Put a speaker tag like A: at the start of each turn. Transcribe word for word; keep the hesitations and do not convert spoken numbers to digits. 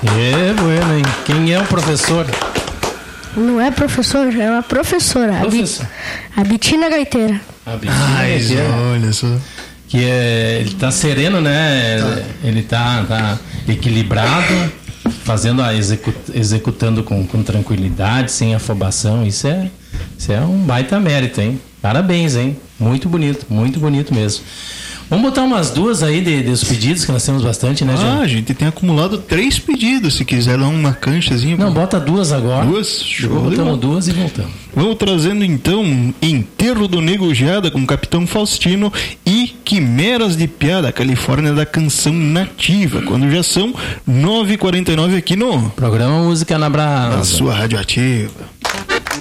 A: É, bueno, hein? Quem é o professor?
B: Não é professor, é uma professora.
A: Professor.
B: A Betina Gaiteira.
A: A Betina Gaiteira.
C: Olha só.
A: Que é, ele tá sereno, né? Tá. Ele tá, tá equilibrado, fazendo a execu, executando com, com tranquilidade, sem afobação. Isso é, isso é um baita mérito, hein? Parabéns, hein? Muito bonito, muito bonito mesmo. Vamos botar umas duas aí de, dos pedidos, que nós temos bastante, né, Jean?
C: Ah, a gente tem acumulado três pedidos, se quiser dar uma canchazinha.
A: Não, bota duas agora.
C: Duas? Show.
A: Botamos duas e voltamos.
C: Vamos trazendo então Enterro do Nego Geada com o Capitão Faustino e Quimeras de Piada, Califórnia da Canção Nativa, quando já são nove e quarenta e nove aqui no
A: programa Música na Brasa,
C: na sua Rádio Ativa.